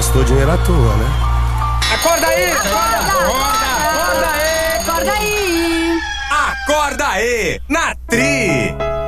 gastou dinheiro à toa, né? Acorda aí! Acorda aí! Acorda aí! Acorda aí! Na Tri!